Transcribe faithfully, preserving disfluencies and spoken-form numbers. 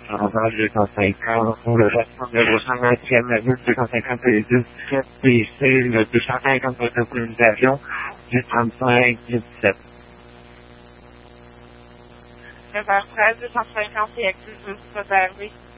Envers deux cent cinquante, pour le restant de deux cent vingtième, la ville deux cent cinquante et dix-sept P C, le deux cent cinquante autocolisation, dix trente-cinq, dix-sept. neuf heures treize, deux cent cinquante et actif, je suis pas arrivé.